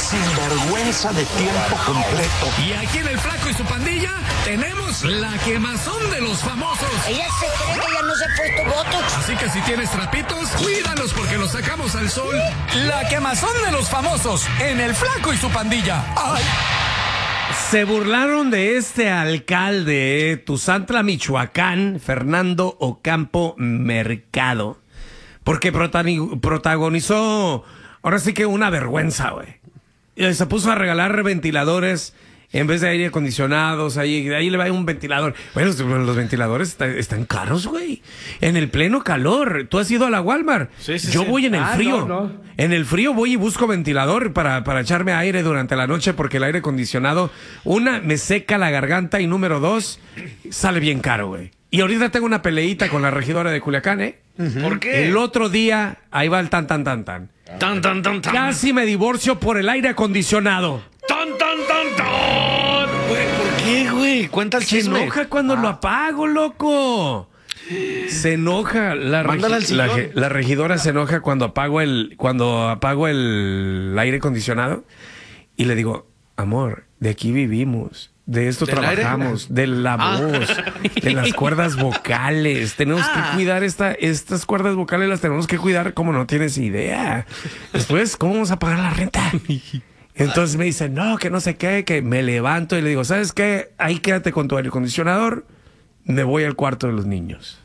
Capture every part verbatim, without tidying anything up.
sinvergüenza de tiempo completo. Y aquí en El Flaco y su pandilla tenemos la quemazón de los famosos. Ella se cree que ya no se ha puesto botox. Así que si tienes trapitos, cuídalos porque los sacamos al sol. La quemazón de los famosos en El Flaco y su pandilla. ¡Ay! Se burlaron de este alcalde, eh, Tuzantla, Michoacán, Fernando Ocampo Mercado, porque protani- protagonizó, ahora sí que una vergüenza, güey. Se puso a regalar ventiladores en vez de aire acondicionados, ahí, de ahí le va un ventilador. Bueno, los ventiladores está, están caros, güey. En el pleno calor. Tú has ido a la Walmart. Sí, sí, Yo sí. voy en el Ah, frío. no, no. En el frío voy y busco ventilador para, para echarme aire durante la noche porque el aire acondicionado, una, me seca la garganta y número dos, sale bien caro, güey. Y ahorita tengo una peleita con la regidora de Culiacán, ¿eh? ¿Por qué? El otro día, ahí va el tan, tan, tan, tan. Tan, tan, tan, tan. Casi me divorcio por el aire acondicionado. Tan, tan, tan, tan. Güey, ¿por qué, güey? Cuenta el Se chisme. enoja cuando lo apago, loco. Se enoja la, Mándala al regi- la, sillón. ge- la regidora se enoja cuando apago el cuando apago el aire acondicionado y le digo, amor, de aquí vivimos, de esto ¿Del aire? trabajamos, de la Ah. voz, de las cuerdas vocales. Tenemos Ah. que cuidar esta, estas cuerdas vocales, las tenemos que cuidar como no tienes idea. Después, ¿cómo vamos a pagar la renta? Entonces me dice, no, que no sé qué, que me levanto y le digo, ¿sabes qué? Ahí quédate con tu aire acondicionador, me voy al cuarto de los niños.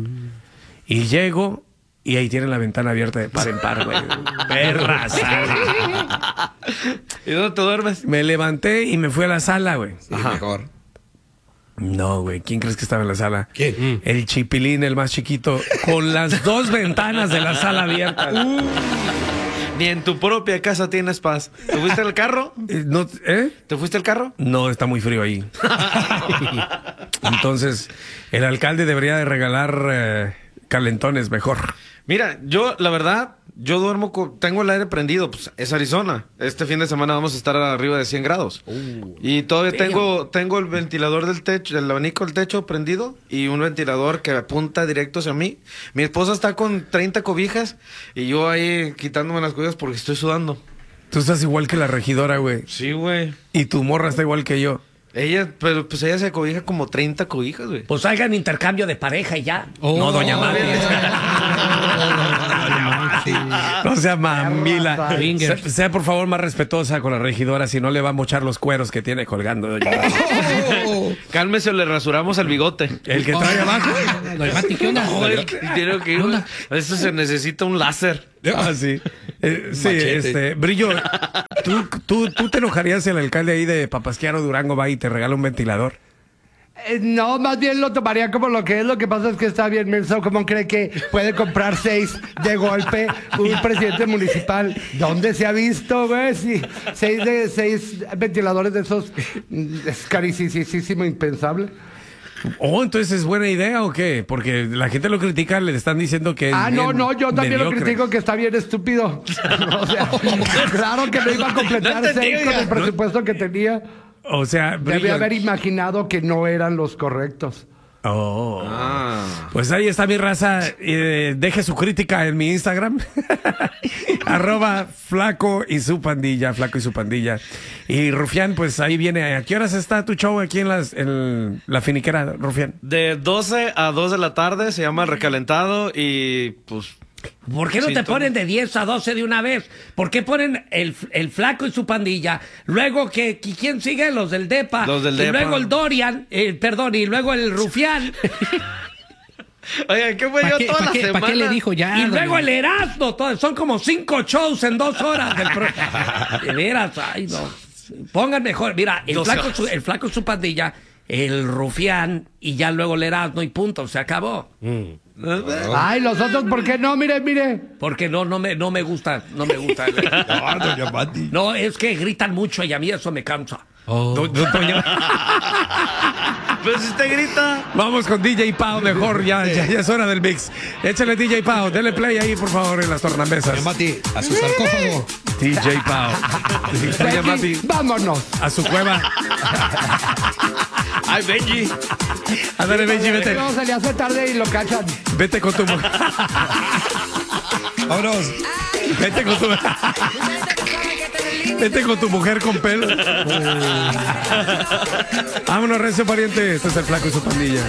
Y llego y ahí tienen la ventana abierta de par en par, güey. Perra, sale. ¿Y dónde te duermes? Me levanté y me fui a la sala, güey. Sí, mejor. No, güey, ¿quién crees que estaba en la sala? ¿Quién? El chipilín, el más chiquito, con las dos ventanas de la sala abiertas. Ni en tu propia casa tienes paz. ¿Te fuiste al carro? Eh, no, ¿eh? ¿Te fuiste al carro? No, está muy frío ahí. Entonces, el alcalde debería de regalar eh, calentones mejor. Mira, yo, la verdad, yo duermo con... Tengo el aire prendido, pues es Arizona. Este fin de semana vamos a estar arriba de cien grados. Y todavía tengo, tengo el ventilador del techo, el abanico del techo prendido y un ventilador que apunta directo hacia mí. Mi esposa está con treinta cobijas y yo ahí quitándome las cobijas porque estoy sudando. Tú estás igual que la regidora, güey. Sí, güey. Y tu morra está igual que yo. Ella, pero pues ella se cobija como treinta cobijas, güey. Pues hagan intercambio de pareja y ya. No, doña Mami. No sea mamila. Sea, sea, por favor más respetuosa con la regidora, si no le va a mochar los cueros que tiene colgando, doña Mami. Cálmese, le rasuramos el bigote. El que trae abajo. Doña Mati, ¿qué onda? No, el que tiene que ir. Eso se necesita un láser. Ah, sí. Eh, sí, Machete. este, Brillo, ¿tú, tú, ¿tú te enojarías si el alcalde ahí de Papasquiaro, Durango, va y te regala un ventilador? Eh, no, más bien lo tomaría como lo que es. Lo que pasa es que está bien menso. ¿Cómo cree que puede comprar seis de golpe un presidente municipal? ¿Dónde se ha visto, güey? Sí, seis, de, seis ventiladores de esos mm, es carísimo, impensable. Oh, entonces es buena idea o qué? Porque la gente lo critica, le están diciendo que es Ah, no, bien no, yo también mediocre. lo critico que está bien estúpido. O sea, claro que no iba a completar No te seis con digas. el presupuesto que tenía. O sea, Debía Brillo. haber imaginado que no eran los correctos. Oh. Ah. Pues ahí está mi raza. Eh, deje su crítica en mi Instagram. Arroba Flaco y su pandilla. Flaco y su pandilla. Y Rufián, pues ahí viene. ¿A qué horas está tu show aquí en, las, en la finiquera, Rufián? De doce a dos de la tarde se llama El Recalentado y pues... ¿Por qué no Sí, te tú- ponen de diez a doce de una vez? ¿Por qué ponen el, el Flaco y su pandilla? Luego, que que- ¿quién sigue? Los del DEPA. Los del y Depa. luego el Dorian, eh, perdón, y luego el Rufián. Oye, ¿qué fue yo toda la semana? ¿Para qué le dijo ya? y doña- luego el Erasmo. todo- son como cinco shows en dos horas. Del pro- de veras, ay, no. Pongan mejor. Mira, el Dos flaco, horas. su, el Flaco y su pandilla, el Rufián, y ya luego el Erasmo y punto. Se acabó. Ay, los otros, ¿por qué no? Mire, mire. Porque no, no me, no me gusta, no me gusta. No, doña Mati. No, es que gritan mucho y a mí eso me cansa. Oh. Do- do- doña- Pero si te grita... Vamos con D J Pao mejor. Ya, ya, ya es hora del mix. Échale D J Pao. Dele play ahí, por favor, en las tornamesas. Doña Mati, a su sarcófago. D J Pao. Doña Mati, Vámonos. a su cueva. Ay, Benji. Ándale, Benji, vete. No, se le hace tarde y lo cachan. Vete con tu mujer. Vámonos. Vete con tu Ustedes pensaban que esta era en línea. Vete con tu mujer con pelo. Vámonos, recio pariente. Este es el Flaco y su pandilla.